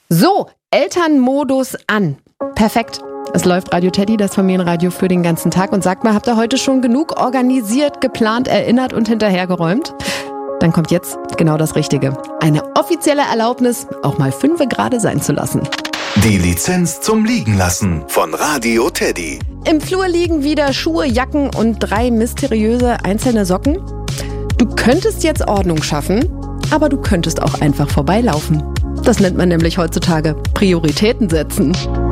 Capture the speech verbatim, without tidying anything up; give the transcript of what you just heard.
So, Elternmodus an. Perfekt. Es läuft Radio Teddy, das Familienradio für den ganzen Tag. Und sagt mal, habt ihr heute schon genug organisiert, geplant, erinnert und hinterhergeräumt? Dann kommt jetzt genau das Richtige. Eine offizielle Erlaubnis, auch mal fünfe gerade sein zu lassen. Die Lizenz zum Liegenlassen von Radio Teddy. Im Flur liegen wieder Schuhe, Jacken und drei mysteriöse einzelne Socken. Du könntest jetzt Ordnung schaffen, aber du könntest auch einfach vorbeilaufen. Das nennt man nämlich heutzutage Prioritäten setzen.